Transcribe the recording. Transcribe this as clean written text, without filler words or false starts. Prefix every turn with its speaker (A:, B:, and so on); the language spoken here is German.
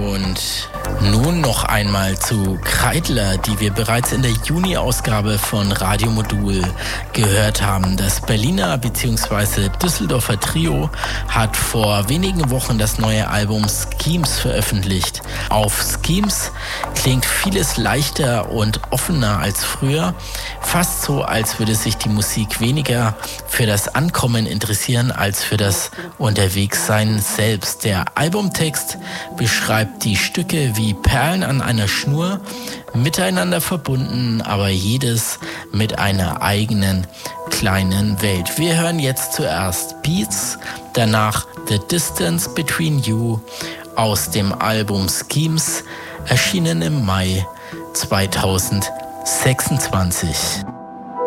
A: Und nun noch einmal zu Kreidler, die wir bereits in der Juni-Ausgabe von Radio Modul gehört haben. Das Berliner bzw. Düsseldorfer Trio hat vor wenigen Wochen das neue Album Schemes veröffentlicht. Auf Schemes klingt vieles leichter und offener als früher. Fast so, als würde sich die Musik weniger für das Ankommen interessieren als für das Unterwegssein selbst. Der Albumtext beschreibt die Stücke wie Perlen an einer Schnur, miteinander verbunden, aber jedes mit einer eigenen kleinen Welt. Wir hören jetzt zuerst Beats, danach The Distance Between You aus dem Album Schemes, erschienen im Mai 2026.